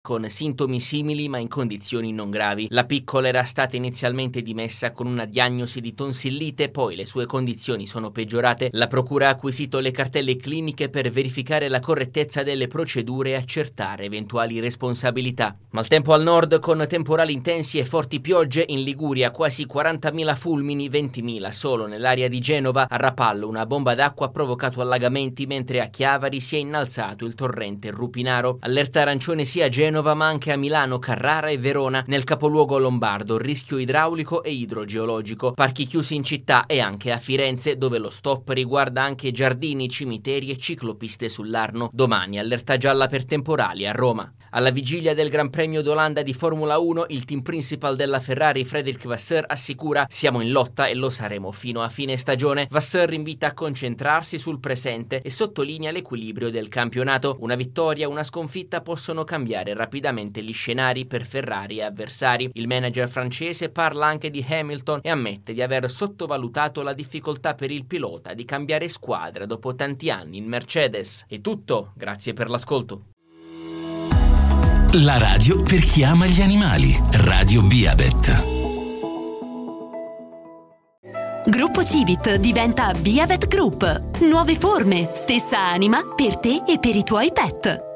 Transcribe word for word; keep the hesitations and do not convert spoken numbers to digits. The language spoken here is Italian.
con sintomi simili ma in condizioni non gravi. La piccola era stata inizialmente dimessa con una diagnosi di tonsillite, poi le sue condizioni sono peggiorate. La procura ha acquisito le cartelle cliniche per verificare la correttezza delle procedure e accertare eventuali responsabilità. Maltempo al nord con temporali intensi e forti piogge. In Liguria quasi quarantamila fulmini, ventimila solo nell'area di Genova. A Rapallo una bomba d'acqua ha provocato allagamenti, mentre a Chiavari si è innalzato il torrente Rupinaro. Allerta arancione sia a Genova ma anche a Milano, Carrara e Verona. Nel capoluogo lombardo rischio idraulico e idrogeologico, parchi chiusi in città e anche a Firenze, dove lo stop riguarda anche giardini, cimiteri e ciclopiste sull'Arno. Domani allerta gialla per temporali a Roma. Alla vigilia del Gran Premio d'Olanda di Formula uno, il team principal della Ferrari, Frédéric Vasseur, assicura: siamo in lotta e lo saremo fino a fine stagione. Vasseur invita a concentrarsi sul presente e sottolinea l'equilibrio del campionato. Una vittoria, una sconfitta possono cambiare rapidamente gli scenari per Ferrari e avversari. Il manager francese parla anche di Hamilton e ammette di aver sottovalutato la difficoltà per il pilota di cambiare squadra dopo tanti anni in Mercedes. È tutto, grazie per l'ascolto. La radio per chi ama gli animali. Radio Biavet. Gruppo Civit diventa Biavet Group. Nuove forme, stessa anima per te e per i tuoi pet.